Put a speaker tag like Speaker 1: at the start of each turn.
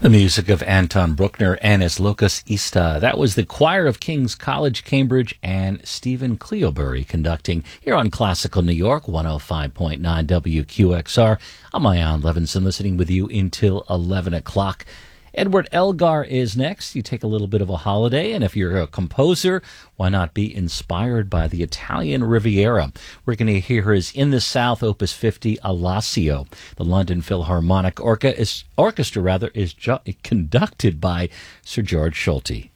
Speaker 1: The music of Anton Bruckner and his Locus Ista. That was the Choir of King's College, Cambridge, and Stephen Cleobury conducting here on Classical New York, 105.9 WQXR. I'm Ian Levinson, listening with you until 11 o'clock. Edward Elgar is next. You take a little bit of a holiday, and if you're a composer, why not be inspired by the Italian Riviera? We're going to hear his In the South, Opus 50, Alassio. The London Philharmonic Orchestra is conducted by Sir George Solti.